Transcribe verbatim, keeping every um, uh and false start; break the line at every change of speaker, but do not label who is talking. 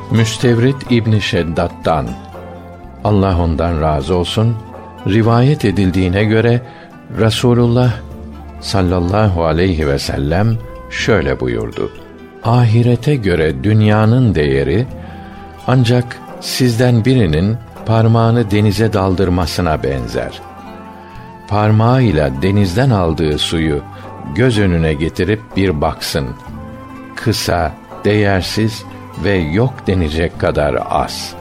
Müstevrit İbn Şeddat'tan, Allah ondan razı olsun, rivayet edildiğine göre Resulullah sallallahu aleyhi ve sellem şöyle buyurdu: Ahirete göre dünyanın değeri ancak sizden birinin parmağını denize daldırmasına benzer. Parmağıyla denizden aldığı suyu göz önüne getirip bir baksın. Kısa, değersiz ve yok denecek kadar az.